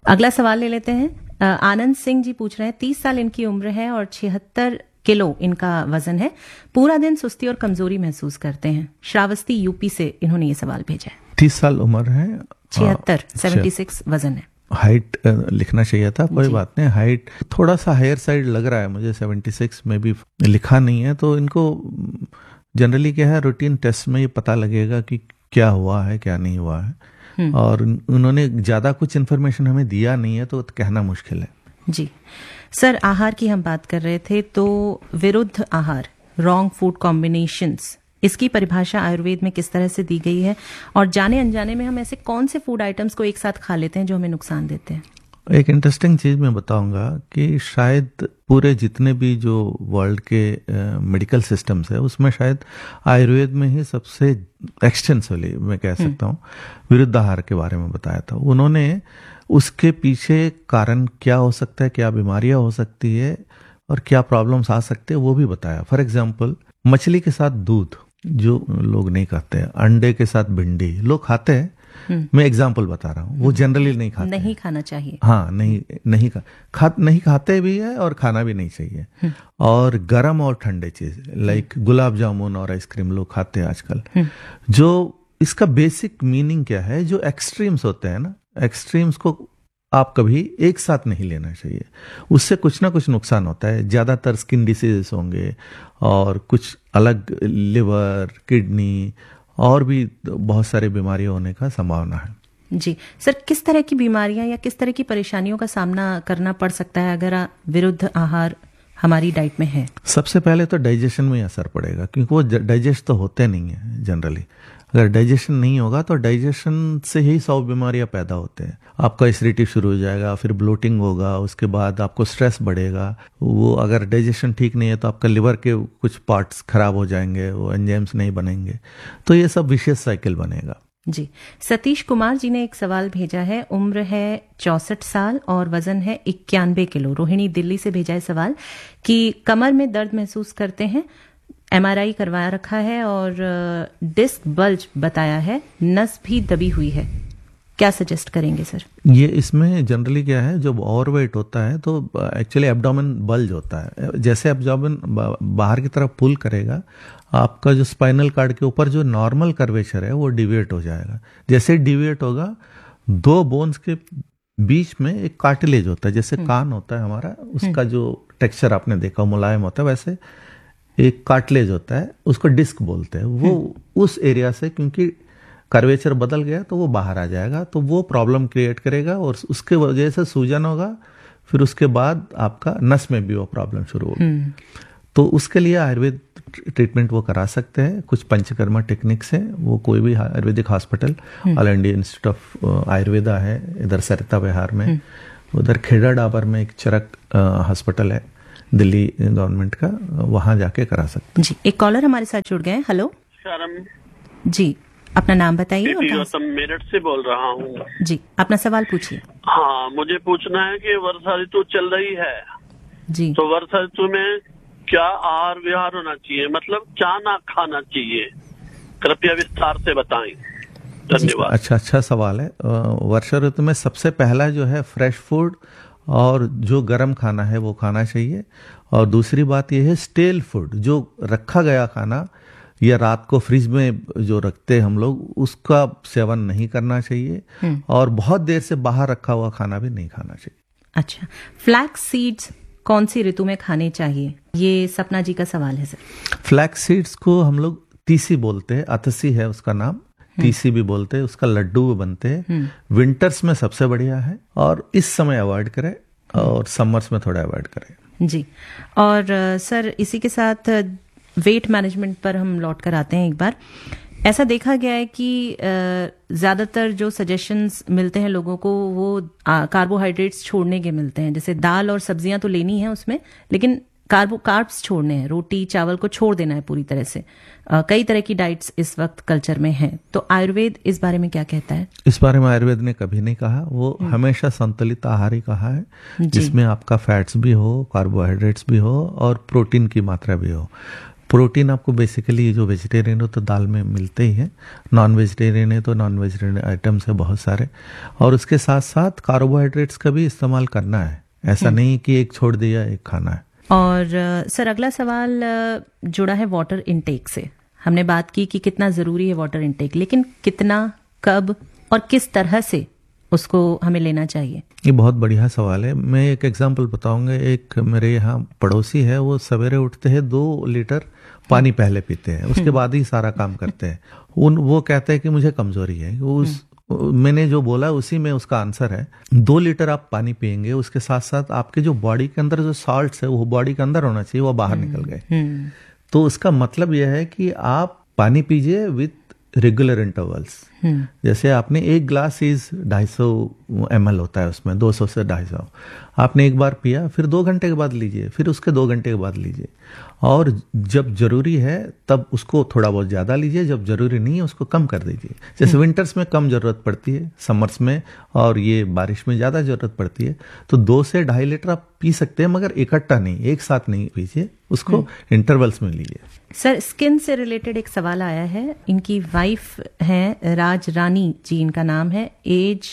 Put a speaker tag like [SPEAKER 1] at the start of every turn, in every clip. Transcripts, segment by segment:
[SPEAKER 1] अगला सवाल ले लेते हैं। आनंद सिंह जी पूछ रहे हैं, 30 साल इनकी उम्र है और 76 किलो इनका वजन है। पूरा दिन सुस्ती और कमजोरी महसूस करते हैं। श्रावस्ती यूपी से इन्होंने ये सवाल भेजा है।
[SPEAKER 2] 30 साल उम्र है,
[SPEAKER 1] 76 वजन है।
[SPEAKER 2] हाइट लिखना चाहिए था, कोई बात नहीं। हाइट थोड़ा सा हायर साइड लग रहा है मुझे, 76 में भी लिखा नहीं है। तो इनको जनरली क्या है, रूटीन टेस्ट में ये पता लगेगा कि क्या हुआ है क्या नहीं हुआ है। और उन्होंने ज्यादा कुछ इन्फॉर्मेशन हमें दिया नहीं है, तो कहना मुश्किल है।
[SPEAKER 1] जी सर, आहार की हम बात कर रहे थे, तो विरुद्ध आहार, रॉन्ग फूड कॉम्बिनेशंस, इसकी परिभाषा आयुर्वेद में किस तरह से दी गई है, और जाने अनजाने में हम ऐसे कौन से फूड आइटम्स को एक साथ खा लेते हैं जो हमें नुकसान देते हैं?
[SPEAKER 2] एक इंटरेस्टिंग चीज मैं बताऊंगा कि शायद पूरे जितने भी जो वर्ल्ड के मेडिकल सिस्टम्स है, उसमें शायद आयुर्वेद में ही सबसे एक्सटेंसिवली मैं कह सकता हूँ विरुद्ध आहार के बारे में बताया था। उन्होंने उसके पीछे कारण क्या हो सकता है, क्या बीमारियां हो सकती है और क्या प्रॉब्लम्स आ सकते हैं, वो भी बताया। फॉर एग्जाम्पल, मछली के साथ दूध जो लोग नहीं खाते हैं, अंडे के साथ भिंडी लोग खाते हैं, मैं एग्जाम्पल बता रहा हूँ, वो जनरली नहीं खाते,
[SPEAKER 1] नहीं खाना चाहिए।
[SPEAKER 2] हाँ, नहीं खाते भी है और खाना भी नहीं चाहिए। और गरम और ठंडे चीज लाइक गुलाब जामुन और आइसक्रीम लोग खाते हैं आजकल। जो इसका बेसिक मीनिंग क्या है, जो एक्सट्रीम्स होते हैं ना, एक्सट्रीम्स को आप कभी एक साथ नहीं लेना चाहिए, उससे कुछ ना कुछ नुकसान होता है। ज्यादातर स्किन डिसीजेस होंगे और कुछ अलग लिवर, किडनी और भी बहुत सारी बीमारियां होने का संभावना है।
[SPEAKER 1] जी सर, किस तरह की बीमारियां या किस तरह की परेशानियों का सामना करना पड़ सकता है अगर विरुद्ध आहार हमारी डाइट में है? सबसे
[SPEAKER 2] पहले तो डाइजेशन में असर पड़ेगा, क्योंकि वो डाइजेस्ट तो होते नहीं है जनरली। अगर डाइजेशन नहीं होगा तो डाइजेशन से ही 100 बीमारियां पैदा होते हैं। आपका एसिडिटी शुरू हो जाएगा, फिर ब्लोटिंग होगा, उसके बाद आपको स्ट्रेस बढ़ेगा। वो अगर डाइजेशन ठीक नहीं है तो आपका लिवर के कुछ पार्ट्स खराब हो जाएंगे, वो एंजाइम्स नहीं बनेंगे, तो ये सब विशेष साइकिल बनेगा।
[SPEAKER 1] जी, सतीश कुमार जी ने एक सवाल भेजा है। उम्र है 64 साल और वजन है 91 किलो। रोहिणी दिल्ली से भेजा है सवाल कि कमर में दर्द महसूस करते हैं, MRI करवा रखा है और डिस्क बल्ज बताया है, नस भी दबी हुई है, क्या सजेस्ट करेंगे सर?
[SPEAKER 2] ये इसमें जनरली क्या है, जब ओवरवेट होता है तो एक्चुअली एब्डोमेन बल्ज होता है। जैसे एब्डोमेन बाहर की तरफ पुल करेगा, आपका जो स्पाइनल कार्ड के ऊपर जो नॉर्मल कर्वेचर है वो डिविएट हो जाएगा। जैसे डिविएट होगा, दो बोन्स के बीच में एक कार्टिलेज होता है, जैसे कान होता है हमारा, उसका जो टेक्सचर आपने देखा मुलायम होता है, वैसे एक कार्टिलेज होता है, उसको डिस्क बोलते हैं। वो उस एरिया से क्योंकि कर्वेचर बदल गया तो वो बाहर आ जाएगा, तो वो प्रॉब्लम क्रिएट करेगा और उसके वजह से सूजन होगा। फिर उसके बाद आपका नस में भी वो प्रॉब्लम शुरू होगी। तो उसके लिए आयुर्वेद ट्रीटमेंट वो करा सकते हैं। कुछ पंचकर्मा टेक्निक्स है, वो कोई भी Ayurvedic hospital, all India institute of Ayurveda है इधर सरिता विहार में, उधर खेड़ा डाबर में एक चरक हॉस्पिटल है दिल्ली गवर्नमेंट का, वहां जाके करा सकते।
[SPEAKER 1] जी, एक कॉलर हमारे साथ जुड़ गए हैं। हेलो जी, अपना नाम बताइए।
[SPEAKER 3] मेरठ से बोल रहा हूँ
[SPEAKER 1] जी, अपना सवाल पूछिए।
[SPEAKER 3] हाँ, मुझे पूछना है कि वर्षा ऋतु चल रही है
[SPEAKER 1] जी,
[SPEAKER 3] तो वर्षा ऋतु में क्या आहार विहार होना चाहिए, मतलब क्या ना खाना चाहिए, कृपया विस्तार से बताएं। धन्यवाद।
[SPEAKER 2] अच्छा सवाल है। वर्षा ऋतु में सबसे पहला जो है फ्रेश फूड और जो गर्म खाना है वो खाना चाहिए। और दूसरी बात यह है स्टेल फूड, जो रखा गया खाना या रात को फ्रिज में जो रखते हैं हम लोग, उसका सेवन नहीं करना चाहिए। और बहुत देर से बाहर रखा हुआ खाना भी नहीं खाना चाहिए।
[SPEAKER 1] अच्छा, फ्लैक्स सीड्स कौन सी ऋतु में खाने चाहिए, ये सपना जी का सवाल है सर।
[SPEAKER 2] फ्लैक्स सीड्स को हम लोग तीसी बोलते हैं, अतसी है उसका नाम, तीसी भी बोलते हैं, उसका लड्डू भी बनते हैं। विंटर्स में सबसे बढ़िया है और इस समय अवॉइड करें और समर्स में थोड़ा अवॉइड करें।
[SPEAKER 1] जी, और सर इसी के साथ वेट मैनेजमेंट पर हम लौट कर आते हैं एक बार। ऐसा देखा गया है कि ज्यादातर जो सजेशंस मिलते हैं लोगों को वो कार्बोहाइड्रेट्स छोड़ने के मिलते हैं। जैसे दाल और सब्जियां तो लेनी है उसमें, लेकिन कार्ब्स छोड़ने हैं, रोटी चावल को छोड़ देना है पूरी तरह से। कई तरह की डाइट्स इस वक्त कल्चर में हैं, तो आयुर्वेद इस बारे में क्या कहता है?
[SPEAKER 2] इस बारे में आयुर्वेद ने कभी नहीं कहा, वो हमेशा संतुलित आहार ही कहा है, जिसमें आपका फैट्स भी हो, कार्बोहाइड्रेट्स भी हो और प्रोटीन की मात्रा भी हो। प्रोटीन आपको बेसिकली जो वेजिटेरियन हो तो दाल में मिलते ही हैं, नॉन वेजिटेरियन है तो नॉन वेजिटेरियन आइटम्स है बहुत सारे, और उसके साथ साथ कार्बोहाइड्रेट्स का भी इस्तेमाल करना है, ऐसा नहीं कि एक छोड़ दिया एक खाना है।
[SPEAKER 1] और सर अगला सवाल जुड़ा है वाटर इनटेक से। हमने बात की कि कितना ज़रूरी है वाटर इनटेक, लेकिन कितना, कब और किस तरह से उसको हमें लेना चाहिए?
[SPEAKER 2] ये बहुत बढ़िया सवाल है। मैं एक एग्जांपल बताऊंगा। एक मेरे यहाँ पड़ोसी है, वो सवेरे उठते हैं 2 लीटर पानी पहले पीते हैं, उसके बाद ही सारा काम करते हैं। वो कहते हैं कि मुझे कमजोरी है। मैंने जो बोला उसी में उसका आंसर है। 2 लीटर आप पानी पियेंगे, उसके साथ साथ आपके जो बॉडी के अंदर जो सॉल्ट्स है वो बॉडी के अंदर होना चाहिए, वो बाहर निकल गए। तो उसका मतलब यह है कि आप पानी पीजिए विथ रेगुलर इंटरवल्स। जैसे आपने एक ग्लास 250 ml होता है, उसमें 200 से 250 आपने एक बार पिया, फिर 2 घंटे के बाद लीजिए, फिर उसके 2 घंटे के बाद लीजिए, और जब जरूरी है तब उसको थोड़ा बहुत ज्यादा लीजिए, जब जरूरी नहीं है उसको कम कर दीजिए। जैसे विंटर्स में कम जरूरत पड़ती है, समर्स में और ये बारिश में ज्यादा जरूरत पड़ती है, तो 2 से 2.5 लीटर आप पी सकते हैं, मगर इकट्ठा नहीं, एक साथ नहीं पीजिए, उसको इंटरवल्स में लीजिए।
[SPEAKER 1] सर स्किन से रिलेटेड एक सवाल आया है। इनकी वाइफ है राज रानी जी, इनका नाम है, एज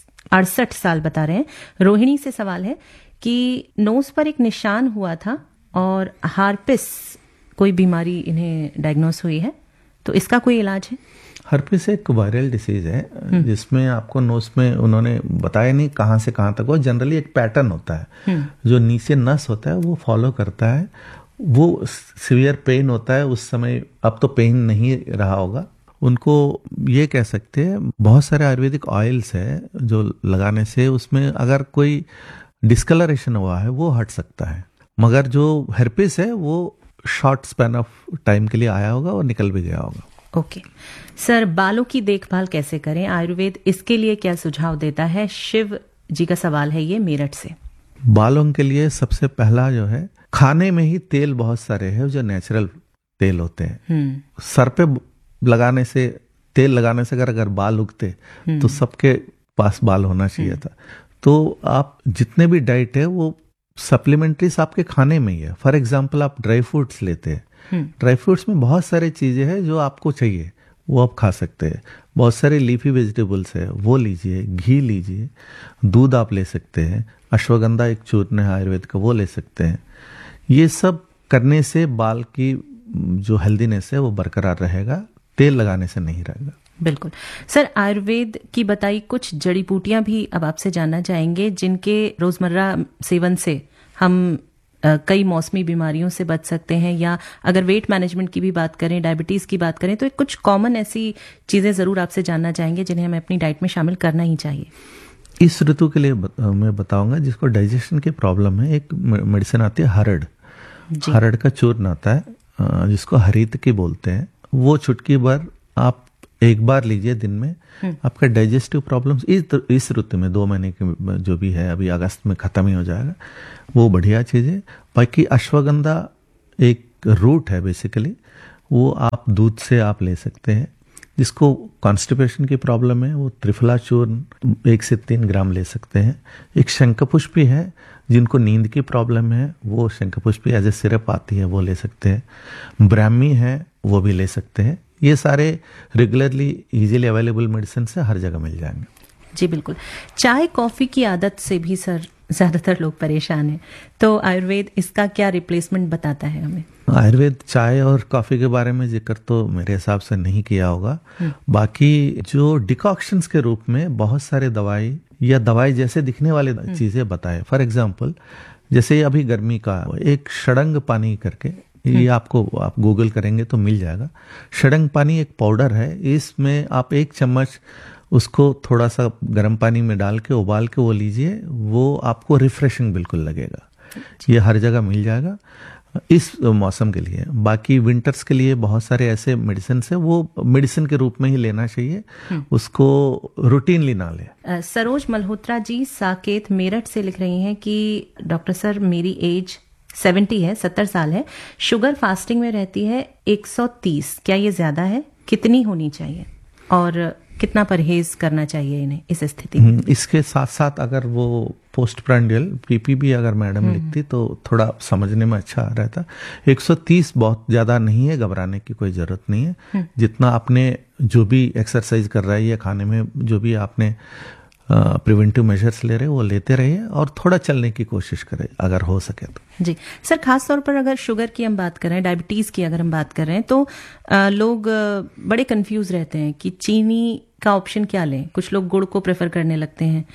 [SPEAKER 1] 68 साल बता रहे हैं। रोहिणी से सवाल है कि नोज पर एक निशान हुआ था और हार्पिस कोई बीमारी इन्हें डायग्नोस हुई है, तो इसका कोई इलाज है?
[SPEAKER 2] हर्पिस एक वायरल डिसीज है जिसमें आपको नोज में उन्होंने बताया नहीं कहाँ से कहाँ तक, वो जनरली एक पैटर्न होता है जो नीचे नस होता है वो फॉलो करता है। वो सीवियर पेन होता है उस समय, अब तो पेन नहीं रहा होगा। उनको ये कह सकते हैं, बहुत सारे आयुर्वेदिक ऑयल्स है जो लगाने से उसमें अगर कोई डिस्कलरेशन हुआ है वो हट सकता है, मगर जो हर्पिस है वो शॉर्ट स्पैन ऑफ टाइम के लिए आया होगा और निकल भी गया होगा।
[SPEAKER 1] ओके सर, बालों की देखभाल कैसे करें? आयुर्वेद इसके लिए क्या सुझाव देता है? शिव जी का सवाल है ये, मेरठ से।
[SPEAKER 2] बालों के लिए सबसे पहला जो है, खाने में ही तेल बहुत सारे हैं जो नेचुरल तेल होते हैं। सर पे लगाने से, तेल लगाने से अगर बाल उगते तो सबके पास बाल होना चाहिए था। तो आप जितने भी डाइट है वो सप्लीमेंट्रीज आपके खाने में ही है। फॉर एग्जाम्पल आप ड्राई फ्रूट्स लेते हैं, ड्राई फ्रूट्स में बहुत सारी चीजें हैं जो आपको चाहिए, वो आप खा सकते हैं। बहुत सारे लीफी वेजिटेबल्स है वो लीजिए, घी लीजिए, दूध आप ले सकते हैं, अश्वगंधा एक चूर्ण है आयुर्वेद का वो ले सकते हैं। ये सब करने से बाल की जो हेल्दीनेस है वो बरकरार रहेगा, तेल लगाने से नहीं रहेगा।
[SPEAKER 1] बिल्कुल सर, आयुर्वेद की बताई कुछ जड़ी बूटियां भी अब आपसे जानना चाहेंगे जिनके रोजमर्रा सेवन से हम कई मौसमी बीमारियों से बच सकते हैं, या अगर वेट मैनेजमेंट की भी बात करें, डायबिटीज की बात करें, तो कुछ कॉमन ऐसी चीजें जरूर आपसे जानना चाहेंगे जिन्हें हमें अपनी डाइट में शामिल करना ही चाहिए।
[SPEAKER 2] इस ऋतु के लिए मैं बताऊंगा जिसको डाइजेशन की प्रॉब्लम है, एक मेडिसिन आती है हरड़। हरड़ का चूर्ण आता है जिसको हरित की बोलते हैं, वो चुटकी भर आप एक बार लीजिए दिन में, आपका डाइजेस्टिव प्रॉब्लम्स इस ऋतु में 2 महीने के जो भी है, अभी अगस्त में खत्म ही हो जाएगा, वो बढ़िया चीज है। बाकी अश्वगंधा एक रूट है बेसिकली, वो आप दूध से आप ले सकते हैं। जिसको कॉन्स्टिपेशन की प्रॉब्लम है वो त्रिफला चूर्ण 1 से 3 ग्राम ले सकते हैं। एक शंखपुष्पी है, जिनको नींद की प्रॉब्लम है वो शंखपुष्पी एज ए सिरप आती है वो ले सकते हैं। ब्राह्मी है वो भी ले सकते हैं। ये सारे रेगुलरली इजीली अवेलेबल मेडिसिन से हर जगह मिल जाएंगे।
[SPEAKER 1] जी बिल्कुल। चाय कॉफी की आदत से भी सर ज्यादातर लोग परेशान हैं, तो आयुर्वेद इसका क्या रिप्लेसमेंट बताता है हमें?
[SPEAKER 2] आयुर्वेद चाय और कॉफी के बारे में जिक्र तो मेरे हिसाब से नहीं किया होगा। बाकी जो डिकॉक्शंस के रूप में बहुत सारे दवाई या दवाई जैसे दिखने वाली चीजें बताए। फॉर एग्जांपल जैसे अभी गर्मी का एक षडंग पानी करके, ये आपको आप गूगल करेंगे तो मिल जाएगा। षडंग पानी एक पाउडर है, इसमें आप 1 चम्मच उसको थोड़ा सा गर्म पानी में डाल के उबाल के वो लीजिए, वो आपको रिफ्रेशिंग बिल्कुल लगेगा। ये हर जगह मिल जाएगा इस मौसम के लिए। बाकी विंटर्स के लिए बहुत सारे ऐसे मेडिसिन है, वो मेडिसिन के रूप में ही लेना चाहिए, उसको रूटीनली ना ले।
[SPEAKER 1] सरोज मल्होत्रा जी साकेत मेरठ से लिख रही हैं कि डॉक्टर सर मेरी एज 70 है, 70 साल है, शुगर फास्टिंग में रहती है 130, क्या ये ज्यादा है? कितनी होनी चाहिए? और कितना परहेज करना चाहिए इन्हें इस स्थिति में?
[SPEAKER 2] इसके साथ साथ अगर वो पोस्ट प्रांडियल पीपीबी अगर मैडम लिखती तो थोड़ा समझने में अच्छा रहता। 130 बहुत ज्यादा नहीं है, घबराने की कोई जरूरत नहीं है। जितना आपने जो भी एक्सरसाइज कर रहा है या खाने में जो भी आपने प्रिवेंटिव मेजर्स ले रहे वो लेते रहिए और थोड़ा चलने की कोशिश करें अगर हो सके तो।
[SPEAKER 1] जी सर, खास तौर पर अगर शुगर की हम बात कर रहे हैं, डायबिटीज की अगर हम बात कर रहे हैं तो लोग बड़े कंफ्यूज रहते हैं कि चीनी का ऑप्शन क्या लें। कुछ लोग गुड़ को प्रेफर करने लगते हैं,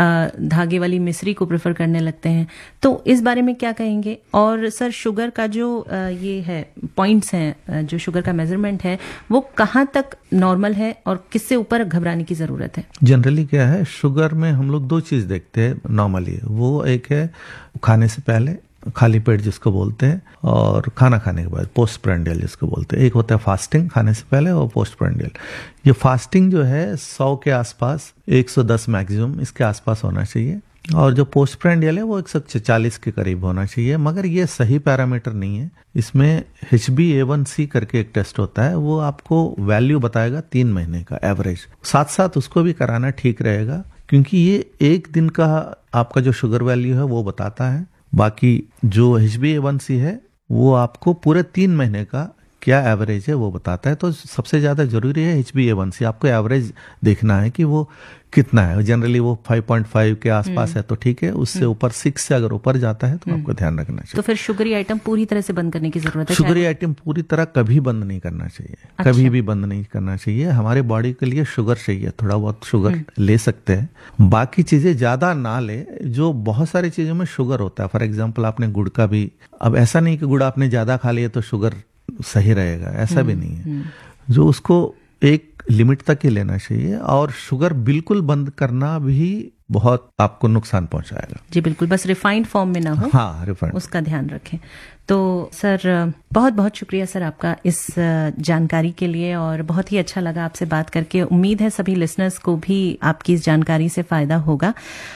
[SPEAKER 1] धागे वाली मिश्री को प्रेफर करने लगते हैं, तो इस बारे में क्या कहेंगे? और सर शुगर का जो ये है पॉइंट्स हैं, जो शुगर का मेजरमेंट है वो कहाँ तक नॉर्मल है और किससे ऊपर घबराने की जरूरत है?
[SPEAKER 2] जनरली क्या है, शुगर में हम लोग 2 चीज देखते हैं नॉर्मली। वो एक है खाने से पहले खाली पेट जिसको बोलते हैं, और खाना खाने के बाद पोस्ट प्रांडियल जिसको बोलते हैं। एक होता है फास्टिंग खाने से पहले और पोस्ट प्रांडियल। ये फास्टिंग जो है 100 के आसपास, 110 मैक्सिमम इसके आसपास होना चाहिए, और जो पोस्ट प्रांडियल है वो 140 के करीब होना चाहिए। मगर ये सही पैरामीटर नहीं है। इसमें HbA1c करके एक टेस्ट होता है, वो आपको वैल्यू बताएगा 3 महीने का एवरेज। साथ साथ उसको भी कराना ठीक रहेगा, क्योंकि ये एक दिन का आपका जो शुगर वैल्यू है वो बताता है। बाकी जो HbA1c है वो आपको पूरे 3 महीने का क्या एवरेज है वो बताता है। तो सबसे ज्यादा जरूरी है HbA1c, आपको एवरेज देखना है कि वो कितना है। जनरली वो 5.5 के आसपास है तो ठीक है, उससे ऊपर 6 से अगर ऊपर जाता है तो आपको ध्यान रखना चाहिए।
[SPEAKER 1] तो फिर शुगरी आइटम पूरी तरह से बंद करने की जरूरत है?
[SPEAKER 2] शुगरी आइटम पूरी तरह कभी बंद नहीं करना चाहिए। अच्छा। कभी भी बंद नहीं करना चाहिए। हमारे बॉडी के लिए शुगर चाहिए, थोड़ा बहुत शुगर ले सकते हैं, बाकी चीजें ज्यादा ना ले। जो बहुत सारी चीजों में शुगर होता है, फॉर एग्जाम्पल आपने गुड़ का भी, अब ऐसा नहीं कि गुड़ आपने ज्यादा खा लिया तो शुगर सही रहेगा, ऐसा भी नहीं है। जो उसको एक लिमिट तक ही लेना चाहिए, और शुगर बिल्कुल बंद करना भी बहुत आपको नुकसान पहुंचाएगा।
[SPEAKER 1] जी बिल्कुल, बस रिफाइंड फॉर्म में ना हो।
[SPEAKER 2] हाँ, रिफाइंड, उसका
[SPEAKER 1] ध्यान रखें। तो सर बहुत बहुत शुक्रिया सर आपका इस जानकारी के लिए, और बहुत ही अच्छा लगा आपसे बात करके। उम्मीद है सभी लिसनर्स को भी आपकी इस जानकारी से फायदा होगा।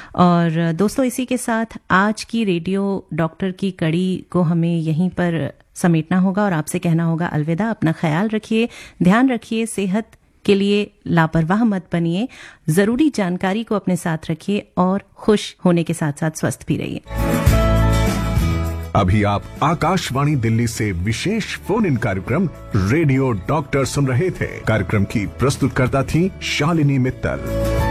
[SPEAKER 1] और दोस्तों, इसी के साथ आज की रेडियो डॉक्टर की कड़ी को हमें यहीं पर समेटना होगा और आपसे कहना होगा अलविदा। अपना ख्याल रखिए, ध्यान रखिए, सेहत के लिए लापरवाह मत बनिए, जरूरी जानकारी को अपने साथ रखिए और खुश होने के साथ साथ स्वस्थ भी रहिए।
[SPEAKER 4] अभी आप आकाशवाणी दिल्ली से विशेष फोन इन कार्यक्रम रेडियो डॉक्टर सुन रहे थे। कार्यक्रम की प्रस्तुतकर्ता थी शालिनी मित्तल।